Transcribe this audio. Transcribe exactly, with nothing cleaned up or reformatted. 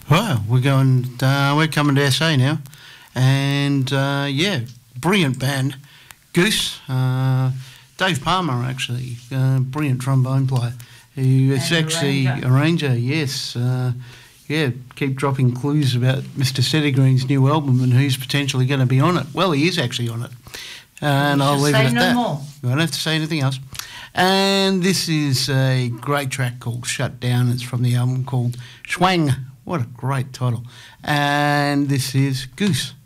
Well, we're going. Uh, we're coming to S A now, and uh, yeah, brilliant band, Goose. Uh, Dave Palmer, actually, uh, brilliant trombone player. Who is And actually arranger. arranger. Yes, uh, yeah. Keep dropping clues about Mister Settigreen's new album and who's potentially going to be on it. Well, he is actually on it, and You I'll should leave say it at no that. more. I don't have to say anything else. And this is a great track called Shut Down. It's from the album called Schwang. What a great title. And this is Goose.